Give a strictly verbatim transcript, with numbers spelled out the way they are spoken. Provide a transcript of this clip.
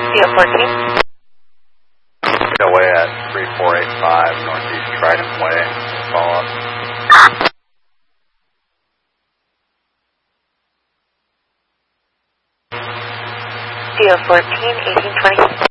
D O fourteen. Away at three four eight five Northeast Trident Way. Follow up. D O fourteen, eighteen twenty.